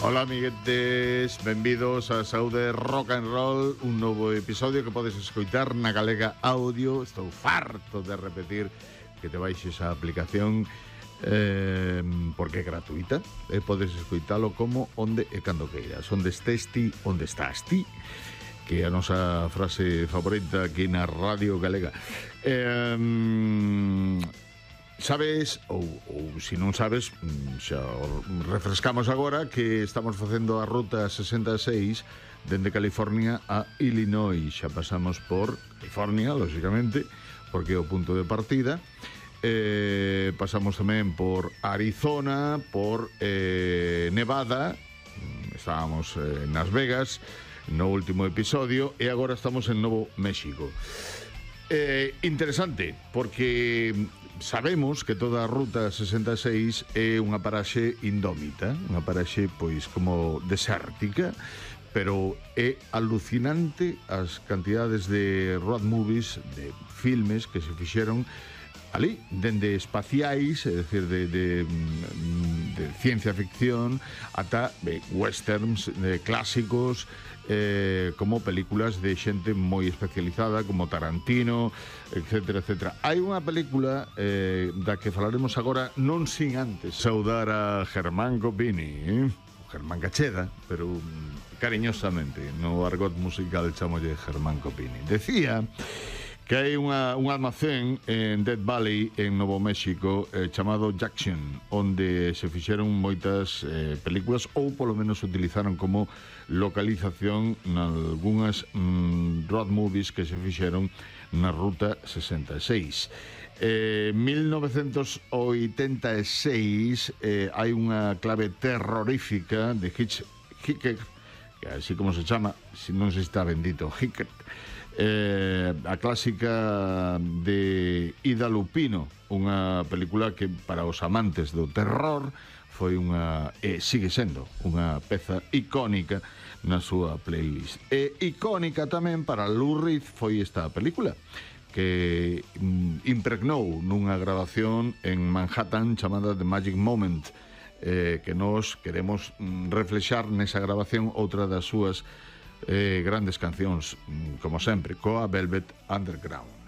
Ola, amiguetes, benvidos a Saúde Rock and Roll, un novo episodio que podes escoitar na Galega Audio. Estou farto de repetir que te baixes a aplicación porque é gratuita e podes escoitalo como, onde e cando queiras. Onde estés ti, onde estás ti, que é a nosa frase favorita aquí na Radio Galega. Sabes, ou se non sabes, xa refrescamos agora que estamos facendo a Ruta 66 dende California a Illinois. Xa pasamos por California, lógicamente, porque é o punto de partida. Pasamos tamén por Arizona, por Nevada, estábamos en Las Vegas no último episodio, e agora estamos en Novo México. Interesante, porque sabemos que toda a Ruta 66 é unha paraxe indómita, unha paraxe pois como desértica, pero é alucinante as cantidades de road movies, de filmes que se fixeron ali, dende espaciais, é dicir, de ciencia ficción, ata westerns, clásicos, como películas de xente moi especializada como Tarantino, etcétera, etcétera. Hai unha película da que falaremos agora, non sin antes saudar a Germán Copini, Germán Cacheda, pero cariñosamente no argot musical chamolle Germán Copini. Decía que hai un almacén en Death Valley, en Novo México, chamado Jackson, onde se fixeron moitas películas, ou polo menos se utilizaron como localización nalgúnas road movies que se fixeron na Ruta 66. 1986 hai unha clave terrorífica de Hitchcock, que así como se chama, non se está bendito, Hitchcock, a clásica de Ida Lupino, unha película que para os amantes do terror foi unha, sigue sendo unha peza icónica na súa playlist. E icónica tamén para Lou Reed foi esta película, que impregnou nunha grabación en Manhattan chamada The Magic Moment, que nós queremos reflexar nesa grabación outra das súas grandes cancións, como sempre, coa Velvet Underground.